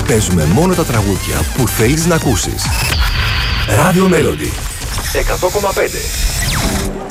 Παίζουμε μόνο τα τραγούδια που θέλεις να ακούσεις. Radio Melody 100,5.